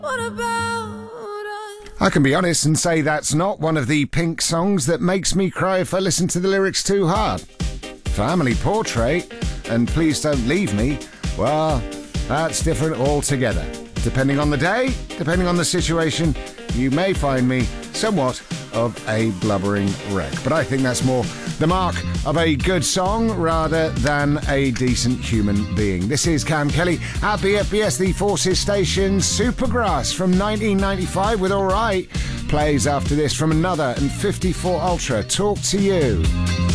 What about us? I can be honest and say that's not one of the Pink songs that makes me cry if I listen to the lyrics too hard. Family Portrait and Please Don't Leave Me, well, that's different altogether. Depending on the day, depending on the situation, you may find me somewhat of a blubbering wreck. But I think that's more the mark of a good song rather than a decent human being. This is Cam Kelly at BFBS, the Forces Station. Supergrass from 1995 with Alright plays after this from another and 54 Ultra. Talk to You.